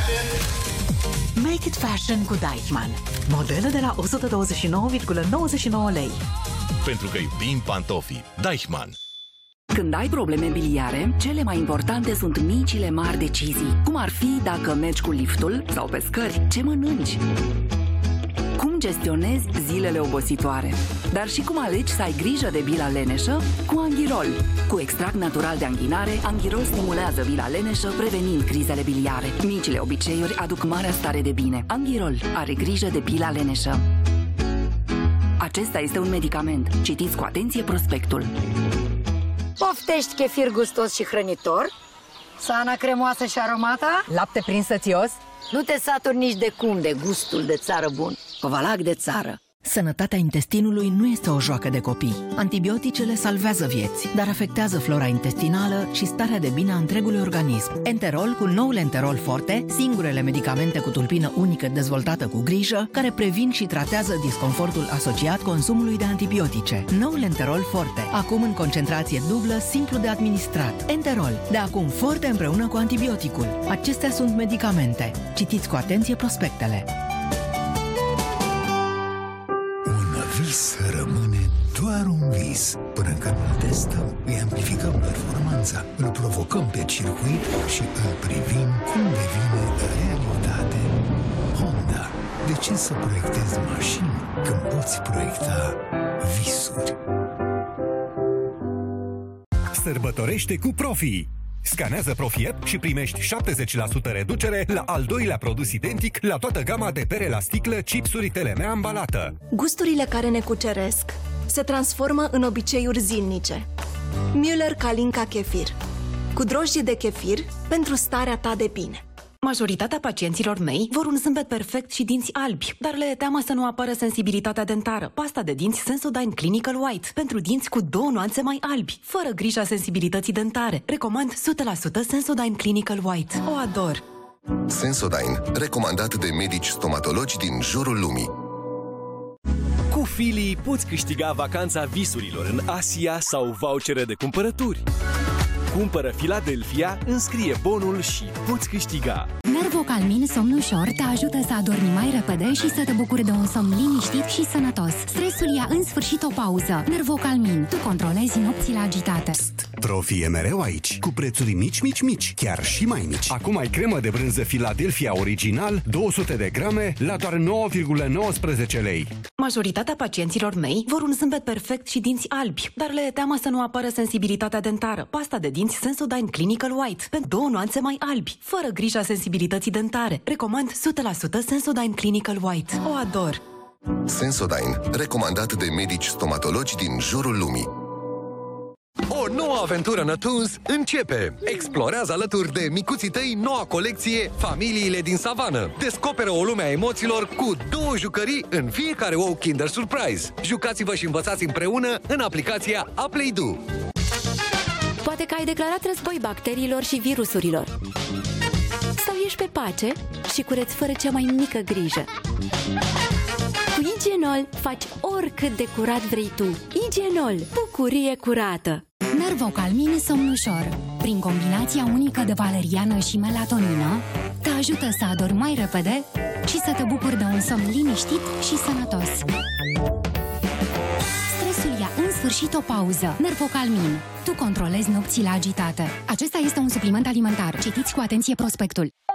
Make it fashion cu Deichmann. Modele de la 129,99 lei. Pentru că iubim pantofii. Deichmann. Când ai probleme biliare, cele mai importante sunt micile mari decizii. Cum ar fi dacă mergi cu liftul sau pe scări, ce mănânci? Cum gestionezi zilele obositoare? Dar și cum alegi să ai grijă de bila leneșă cu Anghirol. Cu extract natural de anghinare, Anghirol stimulează bila leneșă, prevenind crizele biliare. Micile obiceiuri aduc marea stare de bine. Anghirol are grijă de bila leneșă. Acesta este un medicament. Citiți cu atenție prospectul. Poftești chefir gustos și hrănitor? Sana cremoasă și aromată? Lapte prins sățios? Nu te saturi nici de cum de gustul de țară bun. Covalac de țară. Sănătatea intestinului nu este o joacă de copii. Antibioticele salvează vieți, dar afectează flora intestinală și starea de bine a întregului organism. Enterol cu noul Enterol Forte, singurele medicamente cu tulpină unică dezvoltată cu grijă, care previn și tratează disconfortul asociat consumului de antibiotice. Noul Enterol Forte, acum în concentrație dublă, simplu de administrat. Enterol, de acum forte împreună cu antibioticul. Acestea sunt medicamente. Citiți cu atenție prospectele. Vis rămâne doar un vis. Până când îl testăm, îi amplificăm performanța, îl provocăm pe circuit și îl privim cum devine realitate. Honda. De ce să proiectezi mașini când poți proiecta visuri? Sărbătorește cu Profi! Scanează Profi App și primești 70% reducere la al doilea produs identic la toată gama de bere la sticlă, chipsuri Telemea ambalată. Gusturile care ne cuceresc se transformă în obiceiuri zilnice. Müller Kalinka Kefir. Cu drojdie de kefir pentru starea ta de bine. Majoritatea pacienților mei vor un zâmbet perfect și dinți albi, dar le e teamă să nu apară sensibilitatea dentară. Pasta de dinți Sensodyne Clinical White, pentru dinți cu 2 nuanțe mai albi, fără grija sensibilității dentare. Recomand 100% Sensodyne Clinical White. O ador! Sensodyne, recomandat de medici stomatologi din jurul lumii. Cu Fili poți câștiga vacanța visurilor în Asia sau vouchere de cumpărături. Cumpără Philadelphia, înscrie bonul și poți câștiga. Nervocalmin Somn Ușor te ajută să adormi mai repede și să te bucuri de un somn liniștit și sănătos. Stresul ia în sfârșit o pauză. Nervocalmin, tu controlezi nopțile agitate. Psst, Profi e mereu aici, cu prețuri mici, chiar și mai mici. Acum ai cremă de brânză Philadelphia original, 200 de grame, la doar 9,19 lei. Majoritatea pacienților mei vor un zâmbet perfect și dinți albi, dar le e teamă să nu apară sensibilitatea dentară. Pasta de dinți Sensodyne Clinical White, pentru 2 nuanțe mai albi, fără grija sensibilității dentare. Recomand 100% Sensodyne Clinical White. O ador! Sensodyne, recomandat de medici stomatologi din jurul lumii. O nouă aventură Nătuns începe! Explorează alături de micuții tăi noua colecție Familiile din Savană. Descoperă o lume a emoțiilor cu 2 jucării în fiecare ou Kinder Surprise. Jucați-vă și învățați împreună în aplicația Aplaydu. Poate că ai declarat război bacteriilor și virusurilor. Sau ești pe pace și cureți fără cea mai mică grijă. Cu Igenol faci oricât de curat vrei tu. Igenol, bucurie curată. Nervocalmin Somn Ușor, prin combinația unică de valeriană și melatonină, te ajută să adormi mai repede și să te bucuri de un somn liniștit și sănătos. Stresul ia în sfârșit o pauză. Nervocalmin, tu controlezi nopțile agitate. Acesta este un supliment alimentar. Citiți cu atenție prospectul.